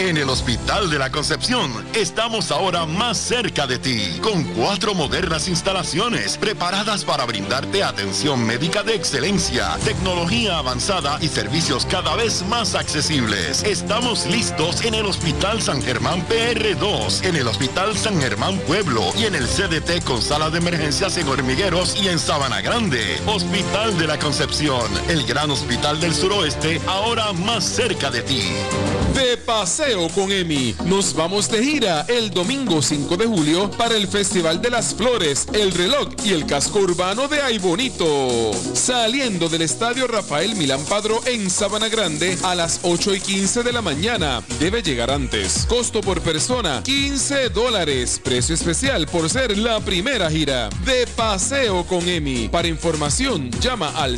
En el Hospital de la Concepción estamos ahora más cerca de ti, con 4 modernas instalaciones preparadas para brindarte atención médica de excelencia, tecnología avanzada y servicios cada vez más accesibles. Estamos listos en el Hospital San Germán PR2, en el Hospital San Germán Pueblo y en el CDT con sala de emergencias en Hormigueros y en Sabana Grande. Hospital de la Concepción, el gran hospital del suroeste, ahora más cerca de ti. De paseo con Emi, nos vamos de gira el domingo 5 de julio para el Festival de las Flores, el Reloj y el Casco Urbano de Ay Bonito. Saliendo del Estadio Rafael Milán Padró en Sabana Grande a las 8:15 de la mañana. Debe llegar antes. Costo por persona, $15. Precio especial por ser la primera gira. De paseo con Emi. Para información, llama al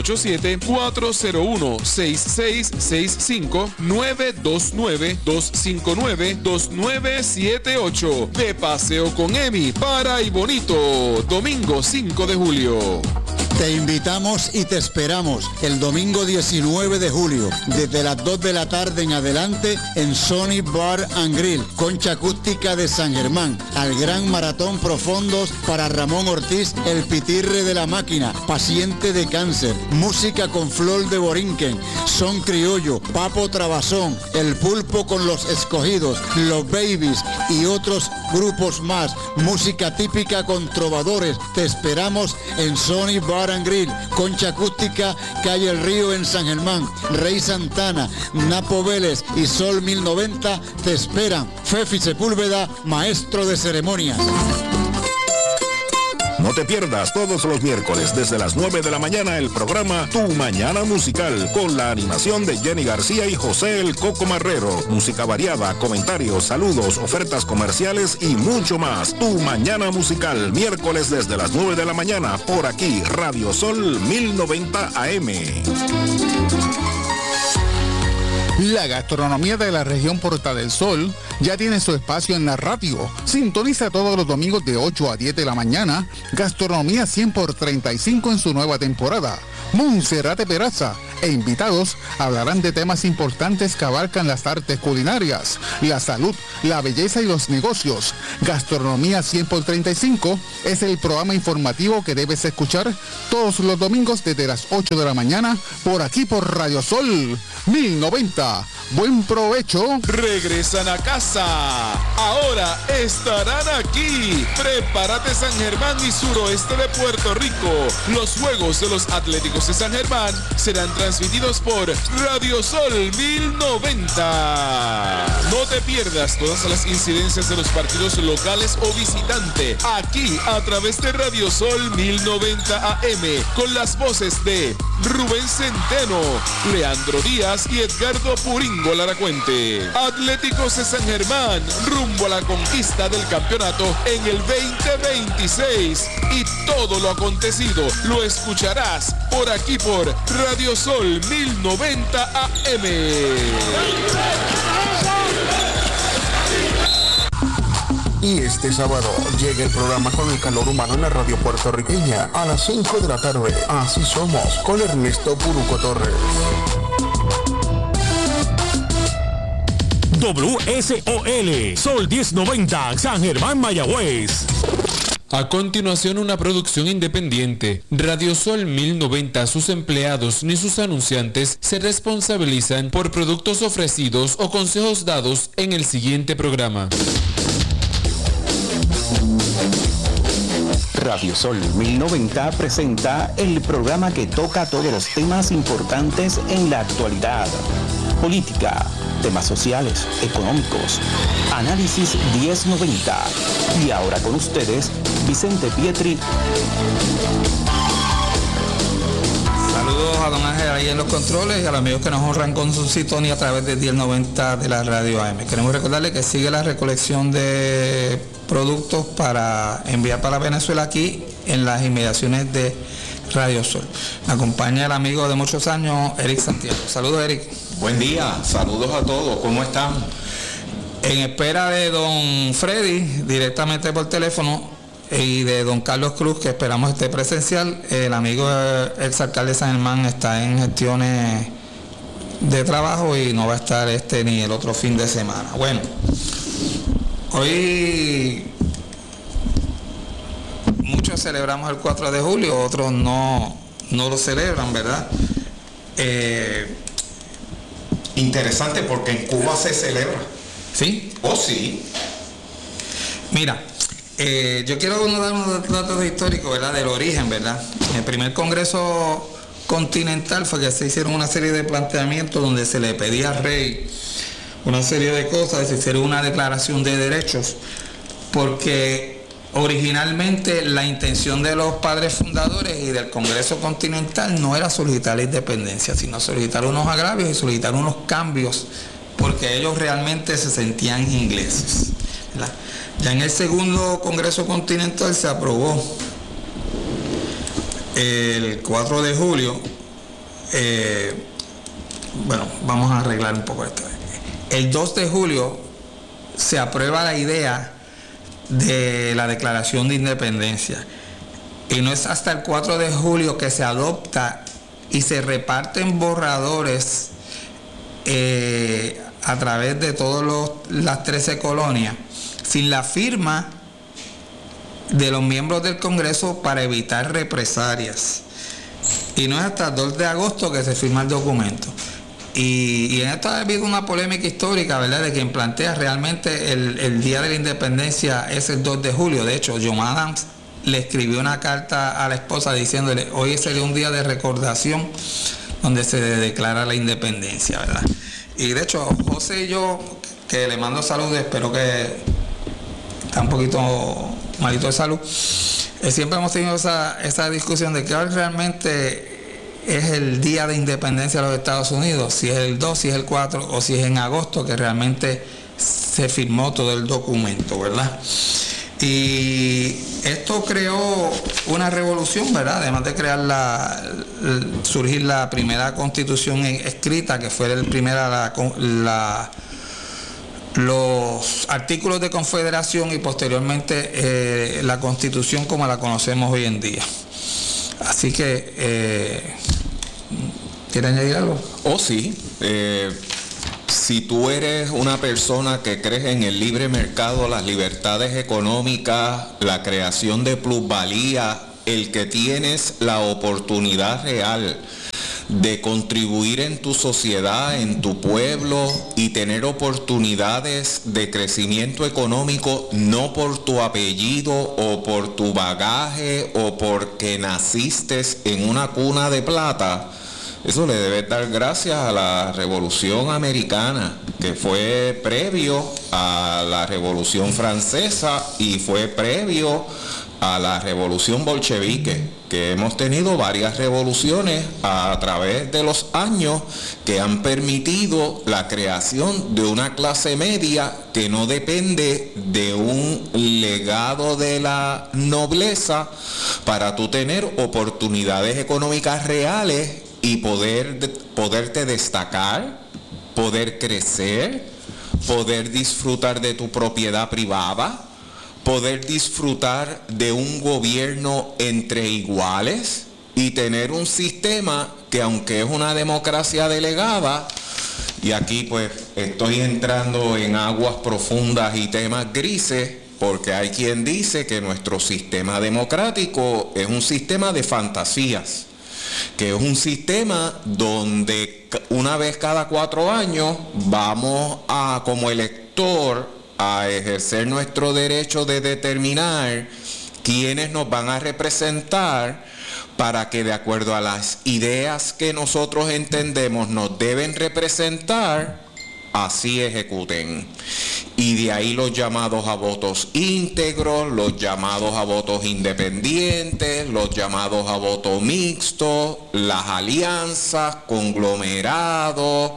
787-401-6665 929-259-2978. De paseo con Emi para Ay Bonito, domingo 5 de julio. Te invitamos y te esperamos el domingo 19 de julio, desde las 2 de la tarde en adelante, en Sony Bar and Grill, Concha Acústica de San Germán, al Gran Maratón Profundos para Ramón Ortiz, el pitirre de la máquina, paciente de cáncer, música con Flor de Borinquen, son criollo, Papo Trabazón, el Pulpo con los Escogidos, los Babies y otros grupos más, música típica con trovadores. Te esperamos en Sony Bar and Grill, Concha Acústica, Calle El Río en San Germán. Rey Santana, Napo Vélez y Sol 1090 te esperan. Fefi Sepúlveda, maestro de ceremonias. No te pierdas todos los miércoles desde las 9 de la mañana el programa Tu Mañana Musical con la animación de Jenny García y José el Coco Marrero. Música variada, comentarios, saludos, ofertas comerciales y mucho más. Tu Mañana Musical, miércoles desde las 9 de la mañana por aquí, Radio Sol 1090 AM. La gastronomía de la región Puerta del Sol ya tiene su espacio en la radio. Sintoniza todos los domingos de 8 a 10 de la mañana. Gastronomía 100 por 35 en su nueva temporada. Monserrate Peraza e invitados hablarán de temas importantes que abarcan las artes culinarias, la salud, la belleza y los negocios. Gastronomía 100 por 35 es el programa informativo que debes escuchar todos los domingos desde las 8 de la mañana por aquí por Radio Sol 1090. Buen provecho. Regresan a casa. Ahora estarán aquí. Prepárate San Germán y suroeste de Puerto Rico. Los Juegos de los Atléticos de San Germán serán transmitidos por Radio Sol 1090. No te pierdas todas las incidencias de los partidos locales o visitante aquí a través de Radio Sol 1090 AM con las voces de Rubén Centeno, Leandro Díaz y Edgardo Puringo Laracuente. Atléticos de San Germán rumbo a la conquista del campeonato en el 2026 y todo lo acontecido lo escucharás por aquí por Radio Sol 1090 AM. Y este sábado llega el programa con el calor humano en la radio puertorriqueña a las 5 de la tarde. Así somos con Ernesto Puruco Torres. WSOL Sol 1090 San Germán Mayagüez. A continuación, una producción independiente. Radio Sol 1090, sus empleados ni sus anunciantes se responsabilizan por productos ofrecidos o consejos dados en el siguiente programa. Radio Sol 1090 presenta el programa que toca todos los temas importantes en la actualidad. Política, temas sociales, económicos, análisis 1090. Y ahora con ustedes, Vicente Pietri. Saludos a don Ángel ahí en los controles y a los amigos que nos honran con su sintonía a través de 1090 de la radio AM. Queremos recordarles que sigue la recolección de productos para enviar para Venezuela aquí en las inmediaciones de Radio Sol. Me acompaña el amigo de muchos años, Eric Santiago. Saludos, Eric. Buen día, saludos a todos, ¿cómo están? En espera de don Freddy, directamente por teléfono, y de don Carlos Cruz, que esperamos esté presencial. El amigo exalcalde de San Germán está en gestiones de trabajo y no va a estar ni el otro fin de semana. Bueno, hoy muchos celebramos el 4 de julio, otros no lo celebran, ¿verdad? Interesante, porque en Cuba se celebra. ¿Sí? Oh, sí. Mira, yo quiero dar unos datos históricos, ¿verdad? Del origen, ¿verdad? El primer Congreso Continental fue que se hicieron una serie de planteamientos donde se le pedía al rey una serie de cosas, se hicieron una declaración de derechos, porque originalmente la intención de los padres fundadores y del Congreso Continental no era solicitar la independencia, sino solicitar unos agravios y solicitar unos cambios, porque ellos realmente se sentían ingleses, ¿verdad? Ya en el segundo Congreso Continental se aprobó el 4 de julio, bueno, vamos a arreglar un poco esto. El 2 de julio se aprueba la idea de la Declaración de Independencia, y no es hasta el 4 de julio que se adopta y se reparten borradores a través de todas las 13 colonias, sin la firma de los miembros del Congreso para evitar represalias. Y no es hasta el 2 de agosto que se firma el documento. Y en esto ha habido una polémica histórica, ¿verdad?, de quien plantea realmente el Día de la Independencia es el 2 de julio. De hecho, John Adams le escribió una carta a la esposa diciéndole: hoy sería un día de recordación donde se declara la independencia, ¿verdad? Y de hecho, José y yo, que le mando saludos, espero que está un poquito malito de salud, siempre hemos tenido esa discusión de que hoy realmente es el día de independencia de los Estados Unidos, si es el 2, si es el 4 o si es en agosto que realmente se firmó todo el documento, ¿verdad? Y esto creó una revolución, ¿verdad? Además de crear surgir la primera constitución escrita, que fue los artículos de confederación, y posteriormente la constitución como la conocemos hoy en día. Así que, ¿quiere añadir algo? Oh, sí. Si tú eres una persona que crees en el libre mercado, las libertades económicas, la creación de plusvalía, el que tienes la oportunidad real de contribuir en tu sociedad, en tu pueblo, y tener oportunidades de crecimiento económico, no por tu apellido o por tu bagaje o porque naciste en una cuna de plata, eso le debe dar gracias a la Revolución Americana, que fue previo a la Revolución Francesa y fue previo a la Revolución Bolchevique, que hemos tenido varias revoluciones a través de los años que han permitido la creación de una clase media que no depende de un legado de la nobleza para tú tener oportunidades económicas reales y poderte destacar, poder crecer, poder disfrutar de tu propiedad privada, poder disfrutar de un gobierno entre iguales y tener un sistema que, aunque es una democracia delegada, y aquí pues estoy entrando en aguas profundas y temas grises, porque hay quien dice que nuestro sistema democrático es un sistema de fantasías, que es un sistema donde una vez cada 4 años vamos a, como elector, a ejercer nuestro derecho de determinar quiénes nos van a representar para que, de acuerdo a las ideas que nosotros entendemos nos deben representar, así ejecuten. Y de ahí los llamados a votos íntegros, los llamados a votos independientes, los llamados a voto mixto, las alianzas, conglomerados,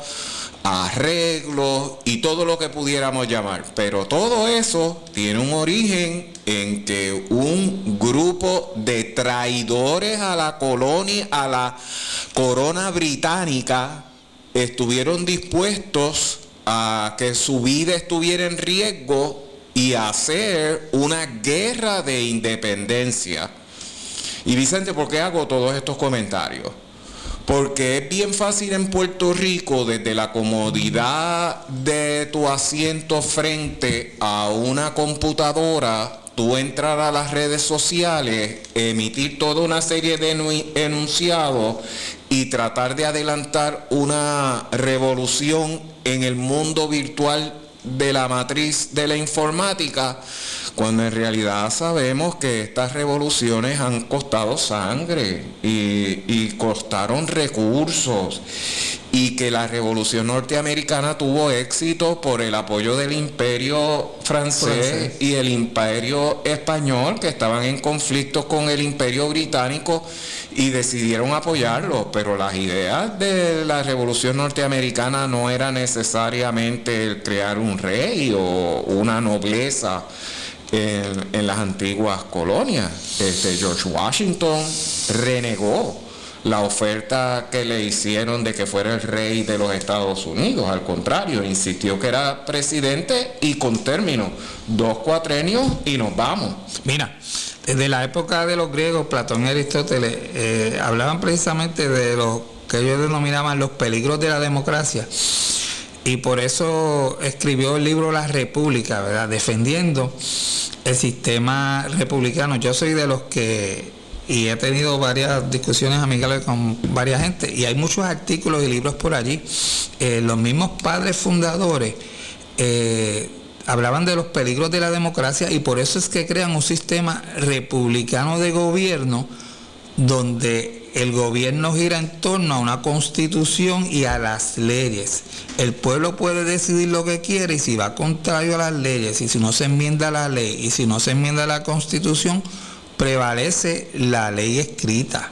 arreglos y todo lo que pudiéramos llamar. Pero todo eso tiene un origen en que un grupo de traidores a la colonia, a la corona británica, estuvieron dispuestos a que su vida estuviera en riesgo y a hacer una guerra de independencia. Y Vicente, ¿por qué hago todos estos comentarios? Porque es bien fácil en Puerto Rico, desde la comodidad de tu asiento frente a una computadora, tú entrar a las redes sociales, emitir toda una serie de enunciados y tratar de adelantar una revolución en el mundo virtual de la matriz de la informática, cuando en realidad sabemos que estas revoluciones han costado sangre y costaron recursos, y que la revolución norteamericana tuvo éxito por el apoyo del imperio francés y el imperio español, que estaban en conflicto con el imperio británico y decidieron apoyarlo, pero las ideas de la revolución norteamericana no era necesariamente el crear un rey o una nobleza en las antiguas colonias. George Washington renegó la oferta que le hicieron de que fuera el rey de los Estados Unidos. Al contrario, insistió que era presidente y con término, 2 cuatrenios y nos vamos. Mira, desde la época de los griegos, Platón y Aristóteles hablaban precisamente de lo que ellos denominaban los peligros de la democracia, y por eso escribió el libro La República, ¿verdad?, defendiendo el sistema republicano. Yo soy de los que, y he tenido varias discusiones amigables con varias gente, y hay muchos artículos y libros por allí. Los mismos padres fundadores hablaban de los peligros de la democracia, y por eso es que crean un sistema republicano de gobierno donde el gobierno gira en torno a una constitución y a las leyes. El pueblo puede decidir lo que quiere, y si va contrario a las leyes, y si no se enmienda la ley, y si no se enmienda la constitución, prevalece la ley escrita.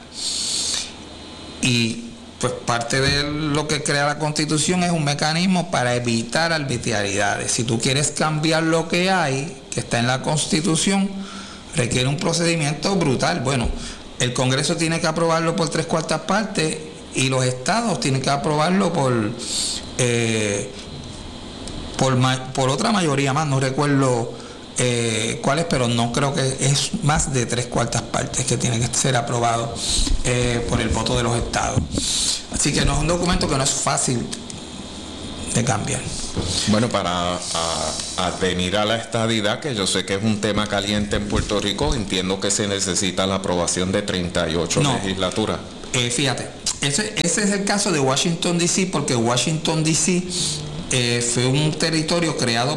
Y pues parte de lo que crea la Constitución es un mecanismo para evitar arbitrariedades. Si tú quieres cambiar lo que hay, que está en la Constitución, requiere un procedimiento brutal. Bueno, el Congreso tiene que aprobarlo por 3/4 partes, y los estados tienen que aprobarlo por otra mayoría más, no recuerdo cuál es, pero no creo que es más de 3/4 partes que tiene que ser aprobado por el voto de los estados. Así que no es un documento que no es fácil de cambiar. Bueno, para advenir a la estadidad, que yo sé que es un tema caliente en Puerto Rico, entiendo que se necesita la aprobación de 38 legislaturas. Fíjate, ese es el caso de Washington D.C., porque Washington D.C. fue un territorio creado